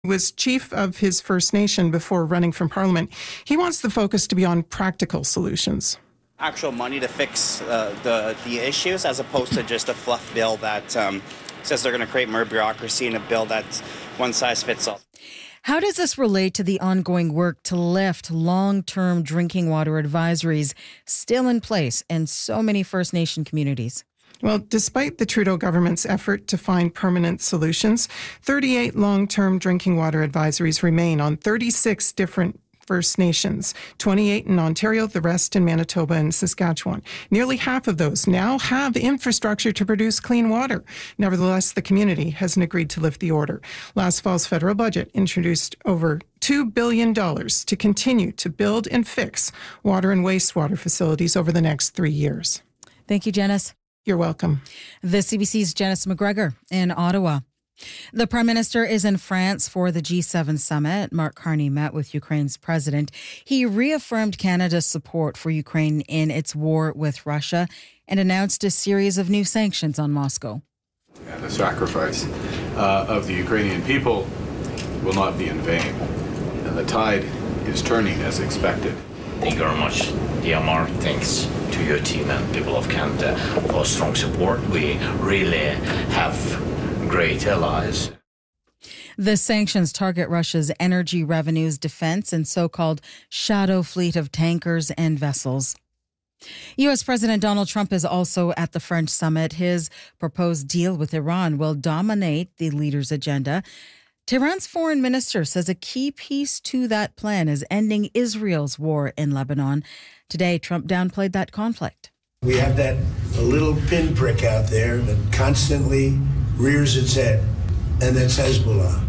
Was chief of his First Nation before running from Parliament. He wants the focus to be on practical solutions. Actual money to fix the issues, as opposed to just a fluff bill that says they're going to create more bureaucracy in a bill that's one size fits all. How does this relate to the ongoing work to lift long-term drinking water advisories still in place in so many First Nation communities? Well, despite the Trudeau government's effort to find permanent solutions, 38 long-term drinking water advisories remain on 36 different First Nations, 28 in Ontario, the rest in Manitoba and Saskatchewan. Nearly half of those now have infrastructure to produce clean water. Nevertheless, the community hasn't agreed to lift the order. Last fall's federal budget introduced over $2 billion to continue to build and fix water and wastewater facilities over the next 3 years. Thank you, Janice. You're welcome. The CBC's Janice McGregor in Ottawa. The Prime Minister is in France for the G7 summit. Mark Carney met with Ukraine's president. He reaffirmed Canada's support for Ukraine in its war with Russia and announced a series of new sanctions on Moscow. And the sacrifice of the Ukrainian people will not be in vain. And the tide is turning as expected. Thank you very much, DMR. Thanks to your team and people of Canada for strong support. We really have great allies. The sanctions target Russia's energy revenues, defense, and so-called shadow fleet of tankers and vessels. U.S. President Donald Trump is also at the French summit. His proposed deal with Iran will dominate the leader's agenda. Tehran's foreign minister says a key piece to that plan is ending Israel's war in Lebanon. Today, Trump downplayed that conflict. We have that little pinprick out there that constantly rears its head, and that's Hezbollah.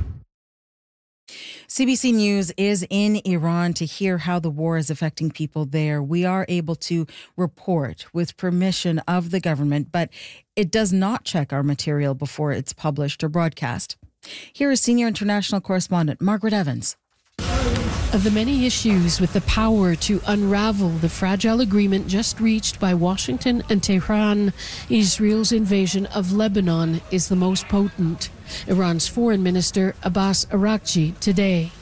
CBC News is in Iran to hear how the war is affecting people there. We are able to report with permission of the government, but it does not check our material before it's published or broadcast. Here is senior international correspondent Margaret Evans. Of the many issues with the power to unravel the fragile agreement just reached by Washington and Tehran, Israel's invasion of Lebanon is the most potent. Iran's foreign minister Abbas Araghchi today.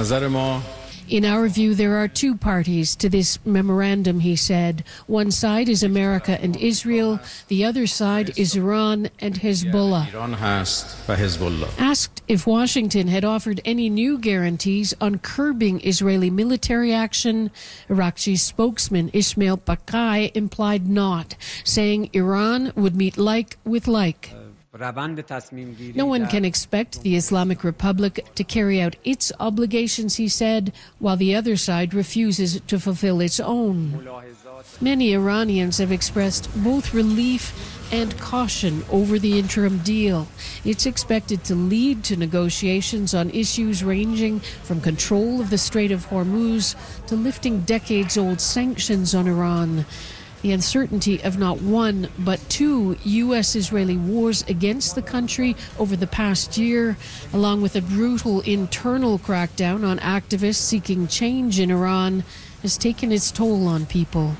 In our view, there are two parties to this memorandum, he said. One side is America and Israel. The other side is Iran and Hezbollah. Asked if Washington had offered any new guarantees on curbing Israeli military action, Araghchi's spokesman Ismail Bakai implied not, saying Iran would meet like with like. No one can expect the Islamic Republic to carry out its obligations, he said, while the other side refuses to fulfill its own. Many Iranians have expressed both relief and caution over the interim deal. It's expected to lead to negotiations on issues ranging from control of the Strait of Hormuz to lifting decades-old sanctions on Iran. The uncertainty of not one, but two U.S.-Israeli wars against the country over the past year, along with a brutal internal crackdown on activists seeking change in Iran, has taken its toll on people.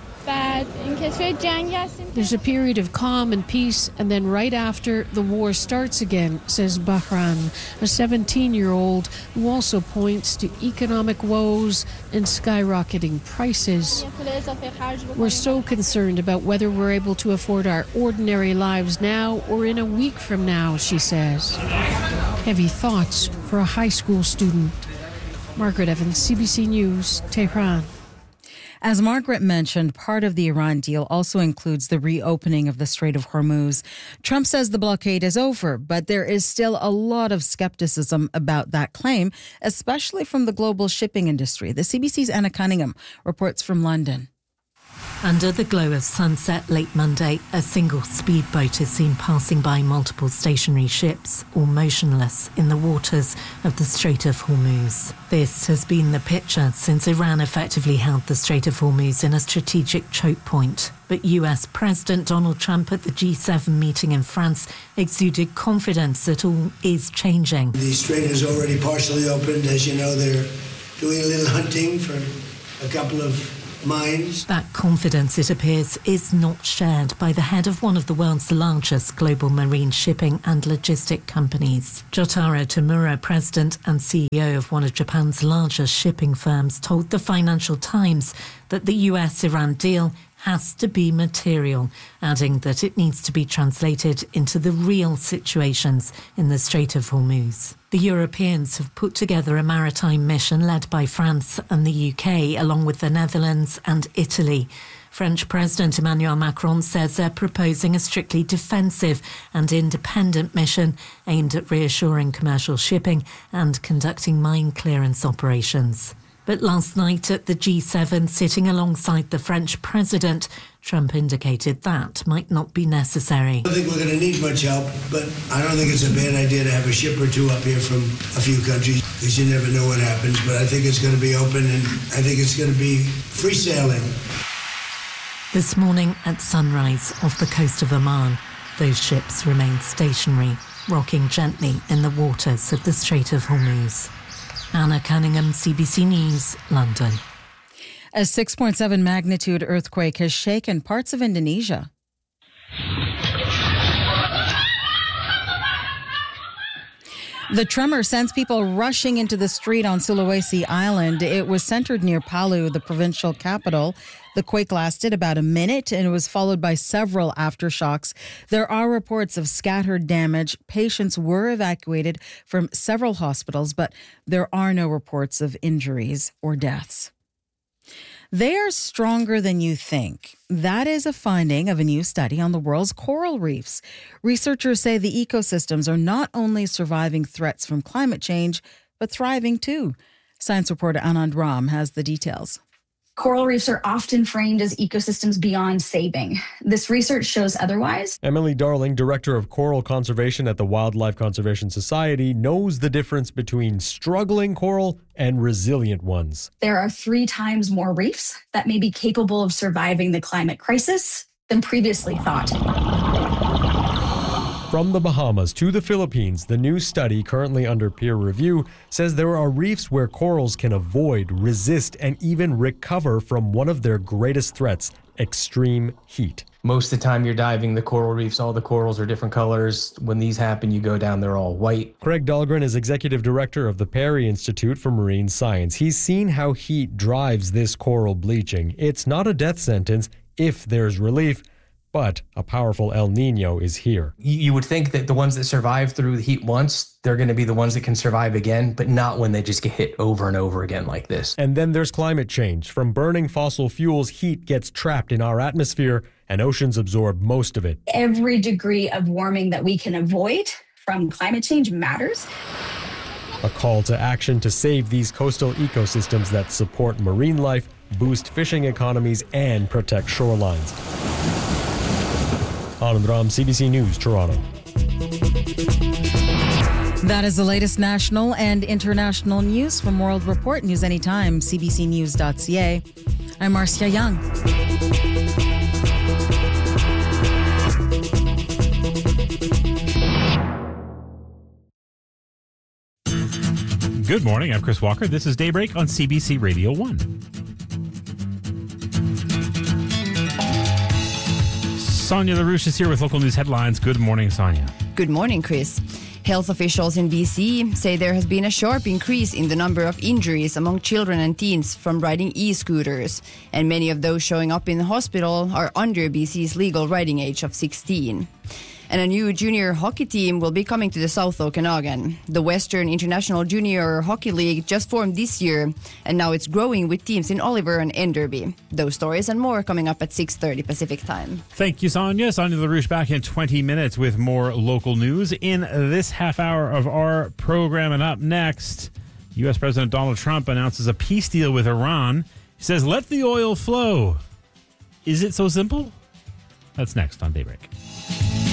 There's a period of calm and peace, and then right after, the war starts again, says Bahran, a 17-year-old who also points to economic woes and skyrocketing prices. We're so concerned about whether we're able to afford our ordinary lives now or in a week from now, she says. Heavy thoughts for a high school student. Margaret Evans, CBC News, Tehran. As Margaret mentioned, part of the Iran deal also includes the reopening of the Strait of Hormuz. Trump says the blockade is over, but there is still a lot of skepticism about that claim, especially from the global shipping industry. The CBC's Anna Cunningham reports from London. Under the glow of sunset late Monday, a single speedboat is seen passing by multiple stationary ships, all motionless in the waters of the Strait of Hormuz. This has been the picture since Iran effectively held the Strait of Hormuz in a strategic choke point. But US President Donald Trump at the G7 meeting in France exuded confidence that all is changing. The strait is already partially opened. As you know, they're doing a little hunting for a couple of minds. That confidence, it appears, is not shared by the head of one of the world's largest global marine shipping and logistic companies. Jotaro Tamura, president and CEO of one of Japan's largest shipping firms, told the Financial Times that the US-Iran deal has to be material, adding that it needs to be translated into the real situations in the Strait of Hormuz. The Europeans have put together a maritime mission led by France and the UK, along with the Netherlands and Italy. French President Emmanuel Macron says they're proposing a strictly defensive and independent mission aimed at reassuring commercial shipping and conducting mine clearance operations. But last night at the G7, sitting alongside the French president, Trump indicated that might not be necessary. I don't think we're going to need much help, but I don't think it's a bad idea to have a ship or two up here from a few countries, because you never know what happens. But I think it's going to be open, and I think it's going to be free sailing. This morning at sunrise off the coast of Oman, those ships remained stationary, rocking gently in the waters of the Strait of Hormuz. Anna Cunningham, CBC News, London. A 6.7 magnitude earthquake has shaken parts of Indonesia. The tremor sends people rushing into the street on Sulawesi Island. It was centered near Palu, the provincial capital. The quake lasted about a minute and it was followed by several aftershocks. There are reports of scattered damage. Patients were evacuated from several hospitals, but there are no reports of injuries or deaths. They are stronger than you think. That is a finding of a new study on the world's coral reefs. Researchers say the ecosystems are not only surviving threats from climate change, but thriving too. Science reporter Anand Ram has the details. Coral reefs are often framed as ecosystems beyond saving. This research shows otherwise. Emily Darling, Director of Coral Conservation at the Wildlife Conservation Society, knows the difference between struggling coral and resilient ones. There are 3 times more reefs that may be capable of surviving the climate crisis than previously thought. From the Bahamas to the Philippines, the new study, currently under peer review, says there are reefs where corals can avoid, resist, and even recover from one of their greatest threats, extreme heat. Most of the time you're diving the coral reefs, all the corals are different colors. When these happen, you go down, they're all white. Craig Dahlgren is executive director of the Perry Institute for Marine Science. He's seen how heat drives this coral bleaching. It's not a death sentence if there's relief, but a powerful El Nino is here. You would think that the ones that survive through the heat once, they're going to be the ones that can survive again, but not when they just get hit over and over again like this. And then there's climate change. From burning fossil fuels, heat gets trapped in our atmosphere, and oceans absorb most of it. Every degree of warming that we can avoid from climate change matters. A call to action to save these coastal ecosystems that support marine life, boost fishing economies, and protect shorelines. Anand Ram, CBC News, Toronto. That is the latest national and international news from World Report. News anytime, cbcnews.ca. I'm Marcia Young. Good morning, I'm Chris Walker. This is Daybreak on CBC Radio 1. Sonia LaRouche is here with local news headlines. Good morning, Sonia. Good morning, Chris. Health officials in BC say there has been a sharp increase in the number of injuries among children and teens from riding e-scooters, and many of those showing up in the hospital are under BC's legal riding age of 16. And a new junior hockey team will be coming to the South Okanagan. The Western International Junior Hockey League just formed this year, and now it's growing with teams in Oliver and Enderby. Those stories and more coming up at 6:30 Pacific Time. Thank you, Sonia. Sonia LaRouche back in 20 minutes with more local news in this half hour of our program. And up next, U.S. President Donald Trump announces a peace deal with Iran. He says, let the oil flow. Is it so simple? That's next on Daybreak.